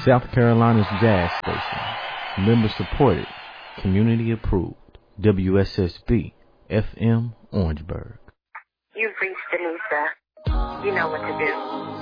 South Carolina's jazz station. Member supported. Community approved. WSSB FM Orangeburg. You've reached Denisa. You know what to do.